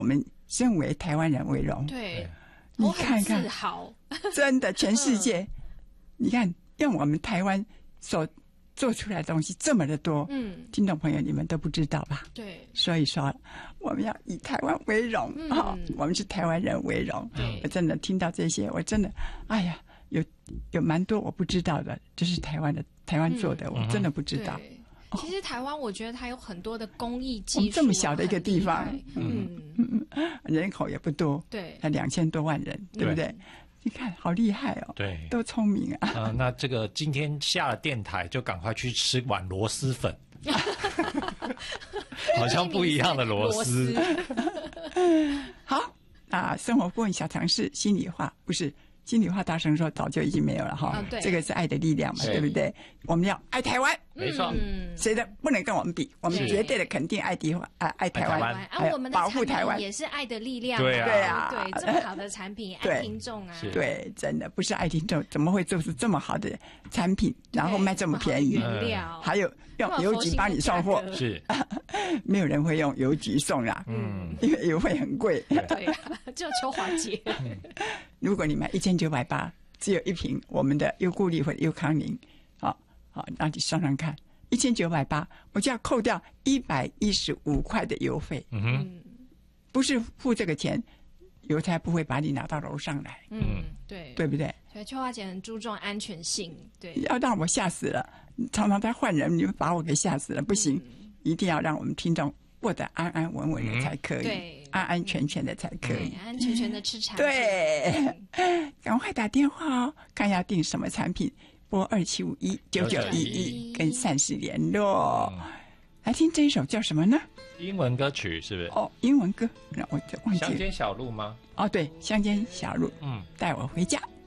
我们身为台湾人为荣。 对， 你看看， 自豪， 真的，全世界，你看，用我们台湾所做出来的东西这么的多，听众朋友你们都不知道吧？ 对， 所以说我们要以台湾为荣，我们是台湾人为荣。我真的听到这些，我真的，哎呀，有蛮多我不知道的，这是台湾做的，我真的不知道。 其实台湾，我觉得它有很多的工艺技术， 这么小的一个地方，人口也不多， 对， 才2000多万人，对不对？你看，好厉害哦！ 对， 都聪明啊。 那这个今天下了电台，就赶快去吃碗螺蛳粉，好像不一样的螺丝。 好，那生活不问小常识，心里话不是。心里话大声说，早就已经没有了哈。这个是爱的力量嘛，对不对？我们要爱台湾， 没错。 谁的不能跟我们比？我们绝对的肯定爱台湾， 我们的保护台湾也是爱的力量。 对啊， 对，这么好的产品，爱听众啊。 对，真的不是爱听众，怎么会做出这么好的产品，然后卖这么便宜？ 原料还有用邮局帮你送货， 是没有人会用邮局送啦，因为邮费很贵。 对啊，只有秋华姐。 如果你买1980，只有一瓶我们的优固力或者优康宁，好，那你算算看，1980，我就要扣掉115块的邮费。不是付这个钱，邮差不会把你拿到楼上来。 对， 对不对？ 所以秋华姐很注重安全性，对， 要让我吓死了，常常在换人，你们把我给吓死了，不行，一定要让我们听众过得安安稳稳的才可以， 对， 安安全全的才可以， 安安全全的吃产品。 对，赶快打电话哦，看要订什么产品，拨27519911跟善事联络。来听这一首叫什么呢？ 英文歌曲是不是？ 英文歌，让我忘记了。 乡间小路吗？ 对，乡间小路，带我回家。